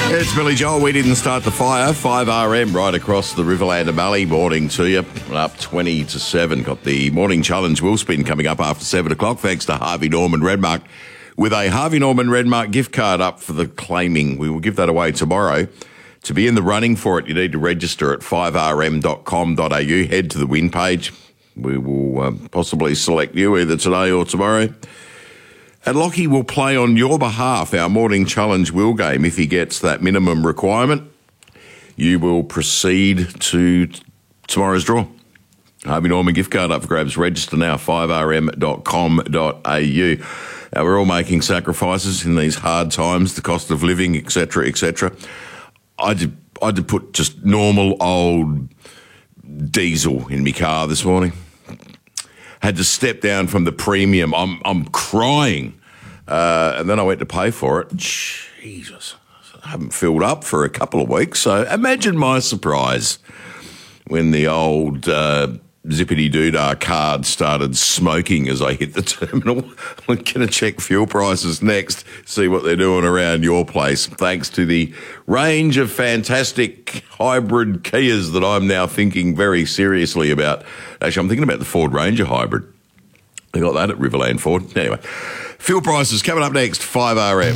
It's Billy Joel. We didn't start the fire. 5RM right across the Riverland and Mallee. Morning to you. Up 20 to 7. Got the morning challenge wheel spin coming up after 7 o'clock. Thanks to Harvey Norman Redmark. With a Harvey Norman Redmark gift card up for the claiming. We will give that away tomorrow. To be in the running for it, you need to register at 5rm.com.au. Head to the win page. We will possibly select you either today or tomorrow. And Lockie will play on your behalf our morning challenge wheel game. If he gets that minimum requirement, you will proceed to tomorrow's draw. Harvey Norman gift card up for grabs. Register now, 5rm.com.au. Now, we're all making sacrifices in these hard times, the cost of living, etc., etc. I did put just normal old diesel in my car this morning. Had to step down from the premium. I'm crying. And then I went to pay for it. Jesus. I haven't filled up for a couple of weeks. So imagine my surprise when the old zippity-doodah card started smoking as I hit the terminal. I'm going to check fuel prices next, see what they're doing around your place. Thanks to the range of fantastic hybrid Kias that I'm now thinking very seriously about. Actually, I'm thinking about the Ford Ranger hybrid. They got that at Riverland Ford. Anyway, fuel prices coming up next, 5RM.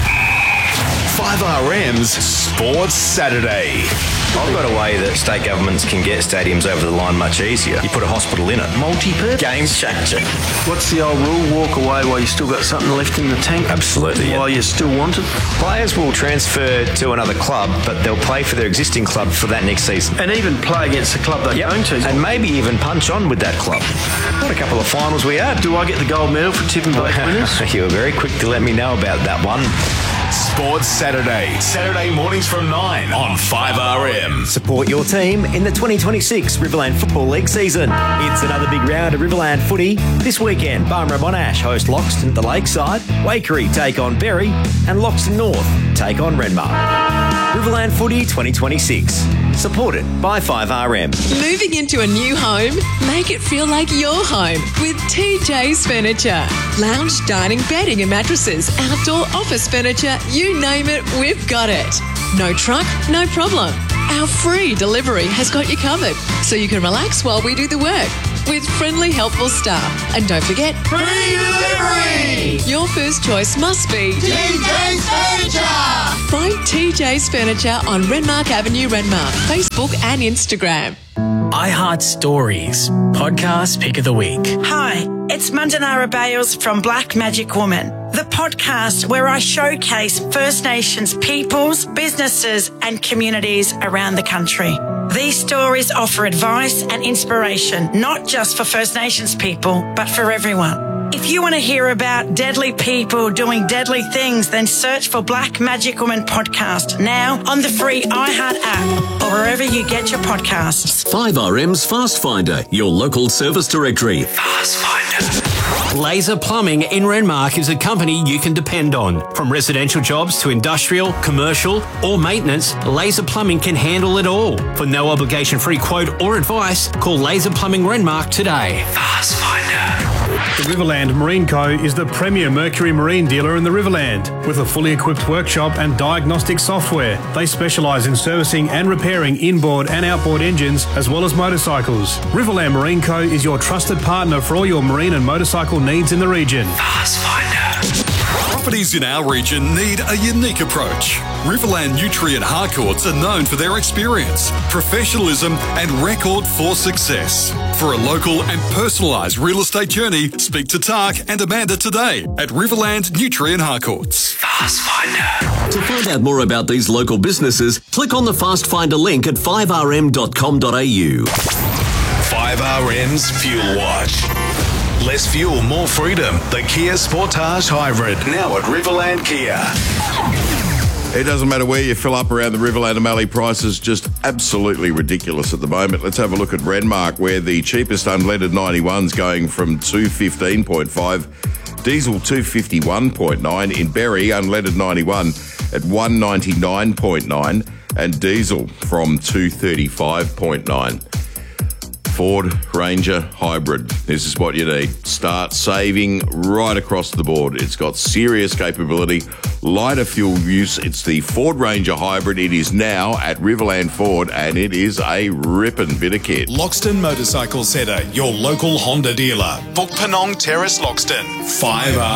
5RM's Sports Saturday. I've got a way that state governments can get stadiums over the line much easier. You put a hospital in it. Multi-purpose. Game changer. What's the old rule? Walk away while you still got something left in the tank? Absolutely, yeah. While you still want it? Players will transfer to another club, but they'll play for their existing club for that next season. And even play against the club they're going to. And maybe even punch on with that club. What a couple of finals we had. Do I get the gold medal for tipping both winners? You were very quick to let me know about that one. Sports Saturday. Saturday mornings from 9 on 5RM. Support your team in the 2026 Riverland Football League season. It's another big round of Riverland footy. This weekend, Barmera Monash host Loxton at the Lakeside, Waikerie take on Berry, and Loxton North take on Renmark. Riverland Footy 2026. Supported by 5RM. Moving into a new home? Make it feel like your home with TJ's Furniture. Lounge, dining, bedding and mattresses, outdoor office furniture, you name it, we've got it. No truck, no problem. Our free delivery has got you covered, so you can relax while we do the work with friendly, helpful staff. And don't forget, free delivery! Your first choice must be TJ's Furniture! Find TJ's Furniture on Renmark Avenue, Renmark, Facebook and Instagram. iHeart Stories, podcast pick of the week. Hi, it's Mandanara Bales from Black Magic Woman, the podcast where I showcase First Nations peoples, businesses and communities around the country. These stories offer advice and inspiration, not just for First Nations people, but for everyone. If you want to hear about deadly people doing deadly things, then search for Black Magic Woman Podcast now on the free iHeart app or wherever you get your podcasts. 5RM's Fast Finder, your local service directory. Fast Finder. Laser Plumbing in Renmark is a company you can depend on. From residential jobs to industrial, commercial or maintenance, Laser Plumbing can handle it all. For no obligation free quote or advice, call Laser Plumbing Renmark today. Fast Finder. The Riverland Marine Co. is the premier Mercury Marine dealer in the Riverland. With a fully equipped workshop and diagnostic software, they specialise in servicing and repairing inboard and outboard engines as well as motorcycles. Riverland Marine Co. is your trusted partner for all your marine and motorcycle needs in the region. Fast Finder. Properties in our region need a unique approach. Riverland Nutrient Harcourts are known for their experience, professionalism and record for success. For a local and personalised real estate journey, speak to Tark and Amanda today at Riverland Nutrient Harcourts. Fast Finder. To find out more about these local businesses, click on the Fast Finder link at 5rm.com.au. 5RM's Fuel Watch. Less fuel, more freedom. The Kia Sportage Hybrid. Now at Riverland Kia. It doesn't matter where you fill up around the Riverland and Mallee, prices just absolutely ridiculous at the moment. Let's have a look at Renmark, where the cheapest unleaded 91's going from $215.5, diesel $251.9, in Berry unleaded 91 at $199.9, and diesel from $235.9. Ford Ranger Hybrid. This is what you need. Start saving right across the board. It's got serious capability, lighter fuel use. It's the Ford Ranger Hybrid. It is now at Riverland Ford, and it is a ripping bit of kit. Loxton Motorcycle Centre, your local Honda dealer. Book Penong Terrace, Loxton. 5R